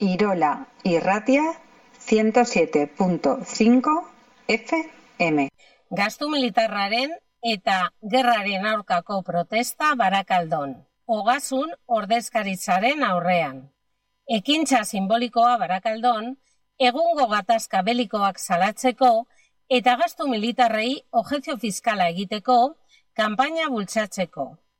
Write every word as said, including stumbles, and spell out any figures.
Irola Irratia ciento siete punto cinco F M. Gastu militarraren eta gerraren aurkako protesta Barakaldon. Ogasun ordezkaritzaren aurrean. Ekintza simbolikoa Barakaldon, egungo gatazka belikoak salatzeko eta gastu militarrei objekzio fiskala egiteko, kanpaina bultzatzeko.